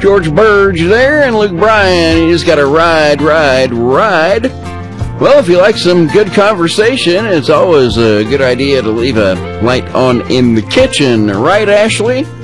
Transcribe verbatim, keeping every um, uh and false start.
George Burge there, and Luke Bryan. You just got to ride, ride, ride. Well, if you like some good conversation, it's always a good idea to leave a light on in the kitchen. Right, Ashley?